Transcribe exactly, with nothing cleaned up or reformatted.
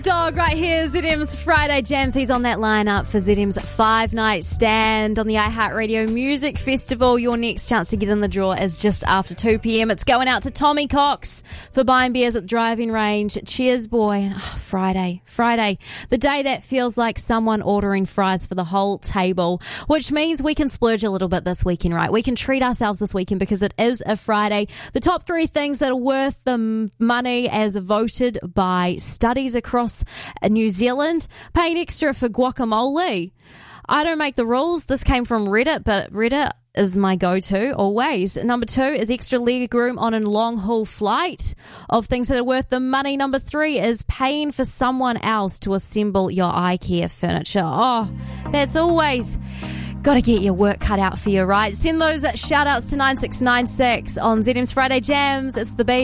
Dog right here, Z M's Friday Jams. He's on that lineup for Z M's five-night stand on the iHeartRadio Music Festival. Your next chance to get in the draw is just after two p.m. It's going out to Tommy Cox for buying beers at the driving range. Cheers, boy. Oh, Friday, Friday, the day that feels like someone ordering fries for the whole table, which means we can splurge a little bit this weekend, right? We can treat ourselves this weekend because it is a Friday. The top three things that are worth the money as voted by studies across New Zealand. Paying extra for guacamole. I don't make the rules. This came from Reddit, but Reddit is my go-to always. Number two is extra leg room on a long-haul flight of things that are worth the money. Number three is paying for someone else to assemble your IKEA furniture. Oh, that's always got to get your work cut out for you, right? Send those shout-outs to nine six nine six on Z M's Friday Jams. It's the beat.